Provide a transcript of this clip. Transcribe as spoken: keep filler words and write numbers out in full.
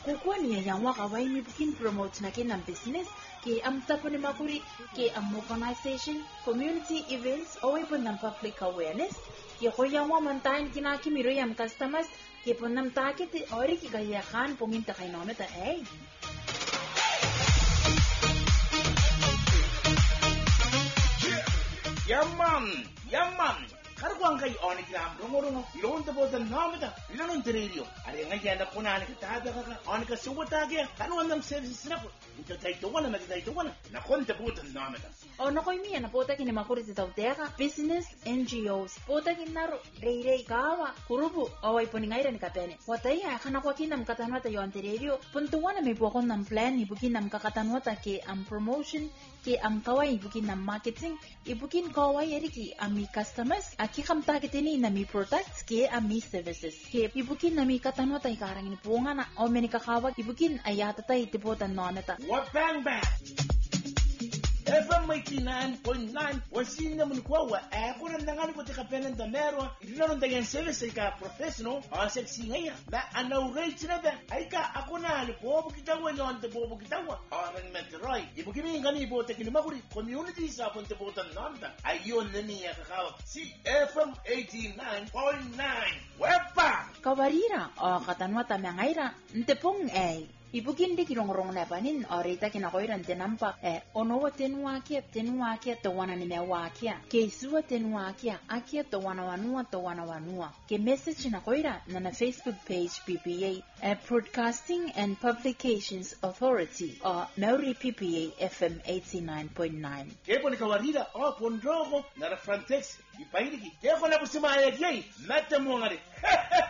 kukuani yang waka wai mi bukin promote na kinang business ke am tapo ni makuri ke am organization community events away po ng public awareness ke ko yang wa mantain kinakimiro yang customers ke po nam takit ori ki gaya khan pungin ta kay nono ta eh Yaman, yaman. Karguang kay oni gram rongo-rongo ilon ta botan namita ilon tererio are ngaja na punani ka tada ka oni ka suwata ge kanu andam services na po ito tay to wala na tay to wala na konta botan namita o no koy mi na pota kini makuri ta tawtega business N G Os pota kinaro reire kawa kurubu awai poningaira ni kapene watai ya kana kwa kinam katanwata yon tererio puntuwana mi pokon nam plan ibukin nam kakatanwata ke am promotion ke am kawai ibukin nam marketing ibukin kawai eriki ami customers Aki kam targetin na mi products ke ami services. Ke ibukin na mi katanwata ikarang inipunga na o meni kakawag ibukin ayata tayo tipotan noneta. What bang bang? F M eighty-nine point nine wasi naman kwa wa ako na nangali ko tika penan da mero ilano da yan service ka professional on sexy ngaya na ano rate na ba ay ka ako na ali po bukitawa yon de po bukitawa on metroy ibukin mi ngani bo tekini maguri community sa ponte botan nonda ayon na niya kakaw si F M eighty-nine point nine wepa kawarira o katanwata mengaira ntepong ay Ibukin di kirong-rong na panin, o rita kinakoiran tinampa, eh, onowa tenuakia, tenuakia, to wana ni mewakia, ke suwa tenuakia, akia to wana wanua, to wana wanua. Ke message na koira na na Facebook page P P A, eh, Broadcasting and Publications Authority, o Maori P P A F M eighty-nine point nine. Kepo ni kawarira, o pondrogo, na na Frontex, ipairiki, kepo na pusimaya kiyay, mata mo nga rin.